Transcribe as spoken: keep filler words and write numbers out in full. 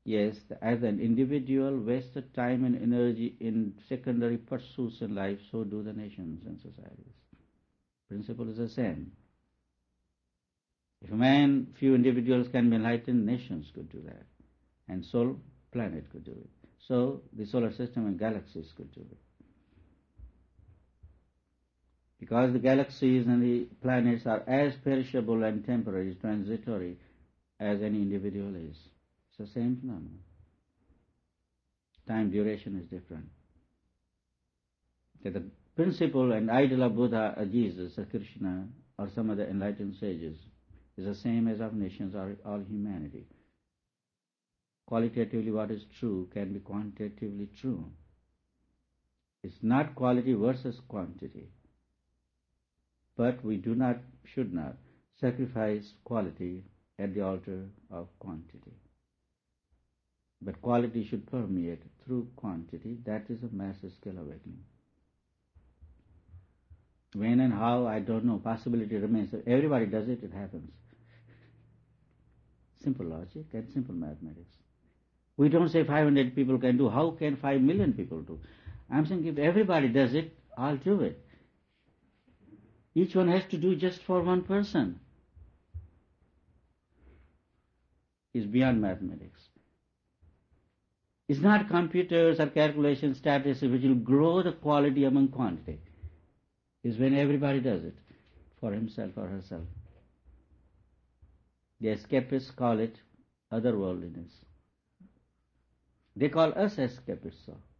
Yes, as an individual wasted time and energy in secondary pursuits in life, so do the nations and societies. Principle is the same. If a man, few individuals can be enlightened, nations could do that. And soul, planet could do it. So the solar system and galaxies could do it. Because the galaxies and the planets are as perishable and temporary, transitory, as any individual is. It's the same phenomenon. Time duration is different. The principle and ideal of Buddha or Jesus or Krishna or some other enlightened sages is the same as of nations or all humanity. Qualitatively what is true can be quantitatively true. It's not quality versus quantity. But we do not, should not, sacrifice quality at the altar of quantity. But quality should permeate through quantity. That is a master scale awakening. When and how, I don't know. Possibility remains. If everybody does it, it happens. Simple logic and simple mathematics. We don't say five hundred people can do. How can five million people do? I'm saying if everybody does it, I'll do it. Each one has to do just for one person. It's beyond mathematics. It's not computers or calculation statistics which will grow the quality among quantity. It's when everybody does it for himself or herself. The escapists call it otherworldliness. They call us escapists so.